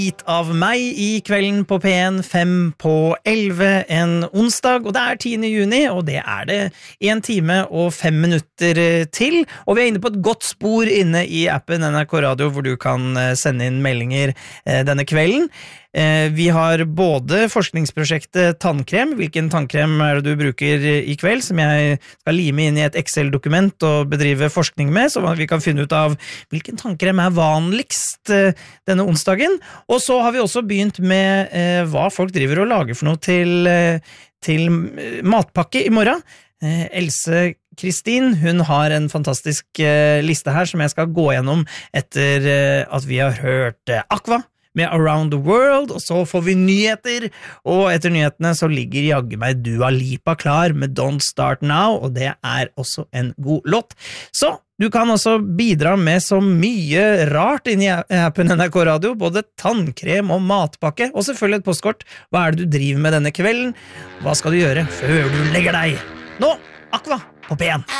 Hit av meg I kvelden på P1 5 på 11 en onsdag, og det 10. juni, og det det 1 time og 5 minutter til, og vi inne på et godt spor inne I appen NRK Radio, hvor du kan sende inn meldinger denne kvelden. Vi har både forskningsprosjektet tannkrem, hvilken tannkrem det du bruker I kveld, som jeg skal lime inn I et Excel-dokument og bedrive forskning med, så vi kan finne ut av hvilken tannkrem vanligst denne onsdagen. Og så har vi også begynt med hva folk driver og lager for noe til matpakke I morgen. Else Kristin, hun har en fantastisk liste her som jeg skal gå gjennom etter at vi har hørt Aqua med Around the World, og så får vi nyheter, og etter nyhetene så ligger jaggu meg Dua Lipa klar med Don't Start Now, og det også en god låt. Så du kan også bidra med så mye rart inn I appen NRK Radio, både tannkrem og matpakke, og selvfølgelig et postkort. Hva det du driver med denne kvelden? Hva skal du gjøre før du legger deg? Nå, Aqua på P1.